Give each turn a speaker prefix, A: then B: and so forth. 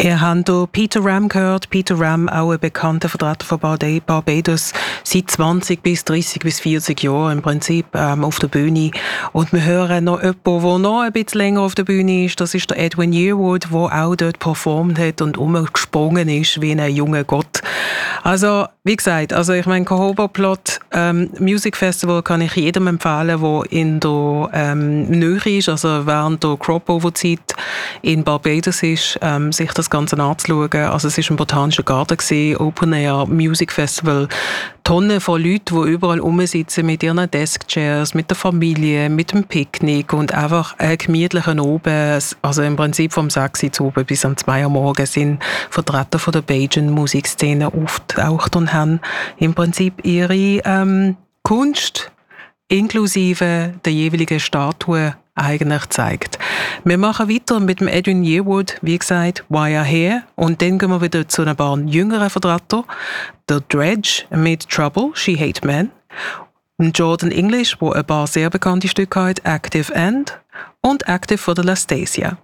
A: Ihr habt hier Peter Ram gehört. Peter Ram, auch ein bekannter Vertreter von Barbados, seit 20 bis 30 bis 40 Jahren im Prinzip auf der Bühne. Und wir hören noch jemanden, der noch ein bisschen länger auf der Bühne ist. Das ist der Edwin Yearwood, der auch dort performt hat und umgesprungen ist wie ein junger Gott. Also, wie gesagt, ich meine, Cahoba Plot Music Festival kann ich jedem empfehlen, der in der Nähe ist, also während der Crop-Over-Zeit in Barbados ist, sich das Ganze anzuschauen. Also es war ein botanischer Garten, Open Air Music Festival. Tonnen von Leuten, die überall rumsitzen mit ihren Deskchairs, mit der Familie, mit dem Picknick und einfach einen gemütlichen Abend. Also im Prinzip vom 6 Uhr oben bis am 2 Uhr morgens sind Vertreter von der Bajan-Musikszene aufgetaucht und haben im Prinzip ihre Kunst inklusive der jeweiligen Statue eigentlich gezeigt. Wir machen weiter mit dem Edwin Yearwood, wie gesagt, Why I'm Here. Und dann gehen wir wieder zu ein paar jüngeren Vertretern. Der Dredge mit Trouble, She Hate Men. Und Jordan English, wo ein paar sehr bekannte Stücke hat, Active End. Und Active von der Lastasia.